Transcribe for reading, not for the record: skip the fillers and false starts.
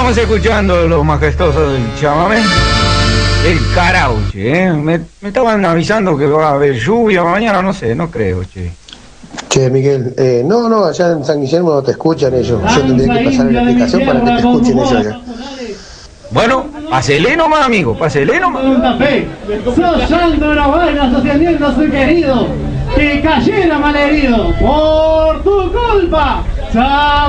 Estamos escuchando lo majestuoso del chamamé. El carauche, ¿eh? Me estaban avisando que va a haber lluvia mañana, no sé, no creo, che. Che, Miguel, no, allá en San Guillermo no te escuchan ellos. Yo tendría que pasar la explicación para que te escuchen ellos allá. Bueno, pásele nomás, amigo, pásele nomás. Sollando las vainas, ascendiendo a su querido, que cayera malherido por tu culpa.